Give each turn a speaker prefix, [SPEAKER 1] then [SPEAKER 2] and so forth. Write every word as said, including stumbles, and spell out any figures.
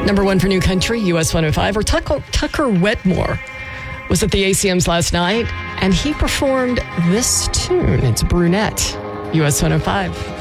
[SPEAKER 1] Number one for New Country, U S one oh five, or Tucker, Tucker Wetmore was at the A C Ms last night, and he performed this tune. It's Brunette, U S one oh five.